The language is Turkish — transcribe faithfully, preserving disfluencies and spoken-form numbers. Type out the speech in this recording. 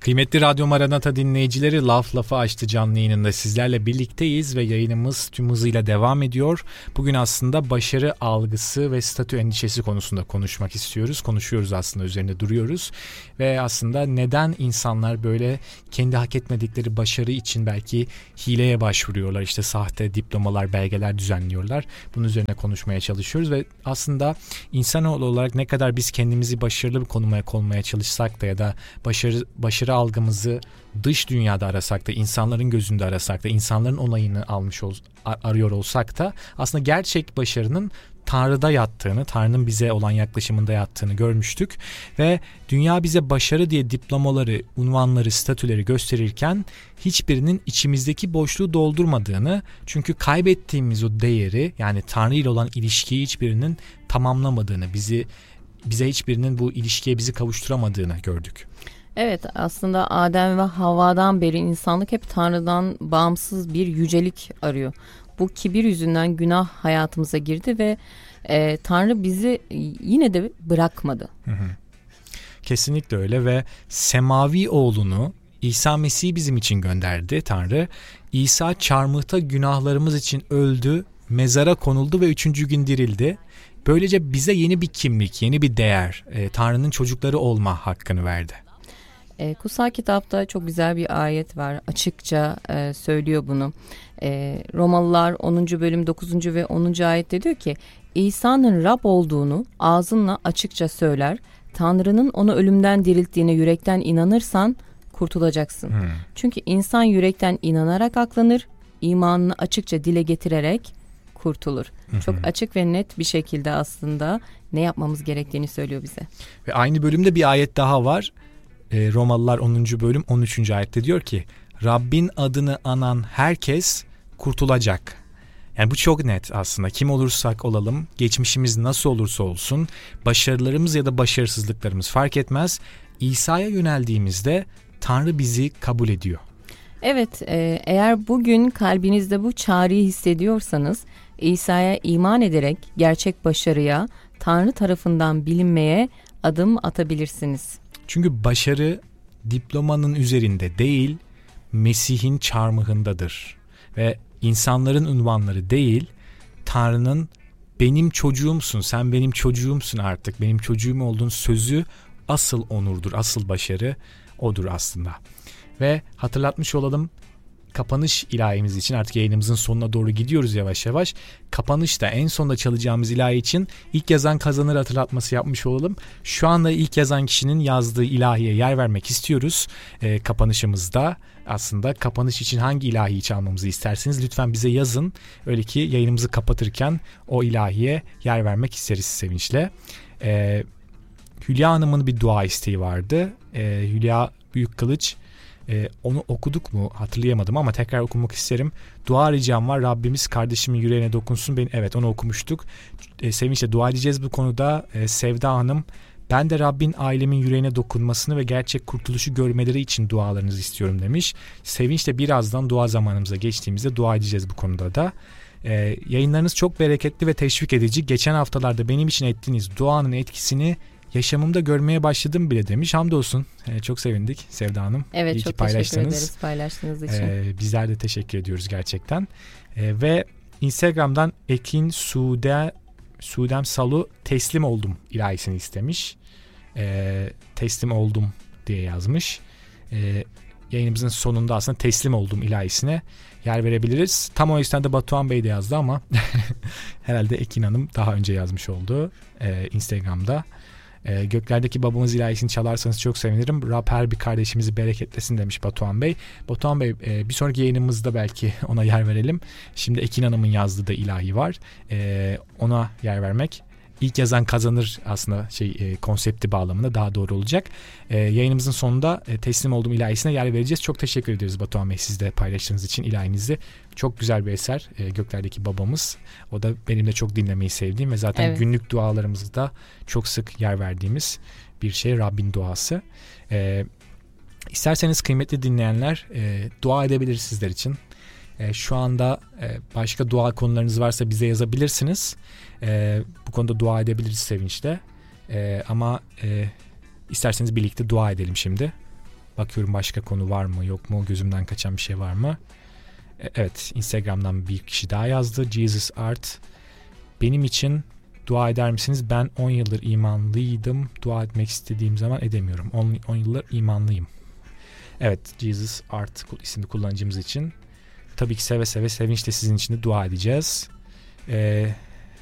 Kıymetli Radyo Maranata dinleyicileri, Laf Lafı Açtı canlı yayınında sizlerle birlikteyiz ve yayınımız tüm hızıyla devam ediyor. Bugün aslında başarı algısı ve statü endişesi konusunda konuşmak istiyoruz. Konuşuyoruz aslında, üzerinde duruyoruz. Ve aslında neden insanlar böyle kendi hak etmedikleri başarı için belki hileye başvuruyorlar, işte sahte diplomalar, belgeler düzenliyorlar. Bunun üzerine konuşmaya çalışıyoruz ve aslında insanoğlu olarak ne kadar biz kendimizi başarılı bir konuma koymaya çalışsak da ya da başarı başarı algımızı dış dünyada arasak da, insanların gözünde arasak da, insanların onayını almış ol, arıyor olsak da aslında gerçek başarının Tanrı'da yattığını, Tanrı'nın bize olan yaklaşımında yattığını görmüştük ve dünya bize başarı diye diplomaları, unvanları, statüleri gösterirken hiçbirinin içimizdeki boşluğu doldurmadığını, çünkü kaybettiğimiz o değeri, yani Tanrı ile olan ilişkiyi hiçbirinin tamamlamadığını, bizi bize hiçbirinin bu ilişkiye bizi kavuşturamadığını gördük. Evet, aslında Adem ve Havva'dan beri insanlık hep Tanrı'dan bağımsız bir yücelik arıyor. Bu kibir yüzünden günah hayatımıza girdi ve e, Tanrı bizi yine de bırakmadı. Hı hı. Kesinlikle öyle ve semavi oğlunu, İsa Mesih'i bizim için gönderdi Tanrı. İsa çarmıhta günahlarımız için öldü, mezara konuldu ve üçüncü gün dirildi. Böylece bize yeni bir kimlik, yeni bir değer, e, Tanrı'nın çocukları olma hakkını verdi. E, kutsal kitapta çok güzel bir ayet var. Açıkça e, söylüyor bunu. E, Romalılar onuncu bölüm dokuzuncu ve onuncu ayette diyor ki, İsa'nın Rab olduğunu ağzınla açıkça söyler. Tanrı'nın onu ölümden dirilttiğine yürekten inanırsan kurtulacaksın. Hmm. Çünkü insan yürekten inanarak aklanır, imanını açıkça dile getirerek kurtulur. Hı-hı. Çok açık ve net bir şekilde aslında ne yapmamız gerektiğini söylüyor bize. Ve aynı bölümde bir ayet daha var. E, Romalılar onuncu bölüm on üçüncü ayette diyor ki, Rabbin adını anan herkes kurtulacak. Yani bu çok net aslında. Kim olursak olalım, geçmişimiz nasıl olursa olsun, başarılarımız ya da başarısızlıklarımız fark etmez. İsa'ya yöneldiğimizde Tanrı bizi kabul ediyor. Evet, e, eğer bugün kalbinizde bu çağrıyı hissediyorsanız, İsa'ya iman ederek gerçek başarıya, Tanrı tarafından bilinmeye adım atabilirsiniz. Çünkü başarı diplomanın üzerinde değil, Mesih'in çarmıhındadır. Ve insanların unvanları değil, Tanrı'nın benim çocuğumsun, sen benim çocuğumsun artık, benim çocuğum olduğun sözü asıl onurdur, asıl başarı odur aslında. Ve hatırlatmış olalım, kapanış ilahimiz için artık yayınımızın sonuna doğru gidiyoruz yavaş yavaş. Kapanışta en sonda çalacağımız ilahi için ilk yazan kazanır hatırlatması yapmış olalım. Şu anda ilk yazan kişinin yazdığı ilahiye yer vermek istiyoruz. E, kapanışımızda aslında kapanış için hangi ilahiyi çalmamızı isterseniz lütfen bize yazın. Öyle ki yayınımızı kapatırken o ilahiye yer vermek isteriz sevinçle. E, Hülya Hanım'ın bir dua isteği vardı. E, Hülya Büyükkılıç. Ee, onu okuduk mu hatırlayamadım ama tekrar okumak isterim. Dua ricam var, Rabbimiz kardeşimin yüreğine dokunsun. Ben, evet, onu okumuştuk. Ee, sevinçle dua edeceğiz bu konuda. Ee, Sevda Hanım, ben de Rabbin ailemin yüreğine dokunmasını ve gerçek kurtuluşu görmeleri için dualarınızı istiyorum demiş. Sevinçle birazdan dua zamanımıza geçtiğimizde dua edeceğiz bu konuda da. Ee, yayınlarınız çok bereketli ve teşvik edici. Geçen haftalarda benim için ettiğiniz duanın etkisini yaşamımda görmeye başladım bile demiş. Hamdolsun. Ee, çok sevindik Sevda Hanım. Evet, İyi çok ki paylaştınız. teşekkür ederiz paylaştığınız için. Ee, bizler de teşekkür ediyoruz gerçekten. Ee, ve Instagram'dan Ekin Sude, Sudem Salu teslim oldum ilahisini istemiş. Ee, teslim oldum diye yazmış. Ee, yayınımızın sonunda aslında teslim oldum ilahisine yer verebiliriz. Tam o yüzden de Batuhan Bey de yazdı ama herhalde Ekin Hanım daha önce yazmış oldu ee, Instagram'da. Ee, göklerdeki babamız ilahisini çalarsanız çok sevinirim. Rab her bir kardeşimizi bereketlesin demiş Batuhan Bey. Batuhan Bey, e, bir sonraki yayınımızda belki ona yer verelim. Şimdi Ekin Hanım'ın yazdığı da ilahi var. E, ona yer vermek. İlk yazan kazanır aslında şey e, konsepti bağlamında daha doğru olacak. E, yayınımızın sonunda e, teslim olduğum ilahisine yer vereceğiz. Çok teşekkür ediyoruz Batuhan Bey, siz de paylaştığınız için ilahinizi. Çok güzel bir eser. E, Göklerdeki babamız. O da benim de çok dinlemeyi sevdiğim ve zaten evet, günlük dualarımızda çok sık yer verdiğimiz bir şey, Rabbin duası. E, isterseniz kıymetli dinleyenler e, dua edebilir sizler için. E, şu anda e, başka dua konularınız varsa bize yazabilirsiniz. E, bu konuda dua edebiliriz sevinçle. E, ama e, isterseniz birlikte dua edelim şimdi. Bakıyorum başka konu var mı yok mu, gözümden kaçan bir şey var mı? Evet, Instagram'dan bir kişi daha yazdı. Jesus Art. Benim için dua eder misiniz? Ben on yıldır imanlıydım. Dua etmek istediğim zaman edemiyorum. on yıldır imanlıyım. Evet, Jesus Art isimli kullanıcımız için tabii ki seve seve sevinçle sizin için de dua edeceğiz. Ee,